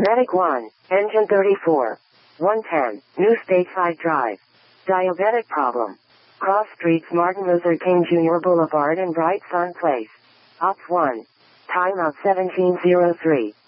Medic 1, Engine 34. 110, New Stateside Drive. Diabetic problem. Cross Streets Martin Luther King Jr. Boulevard and Bright Sun Place. Ops 1. Timeout 1703.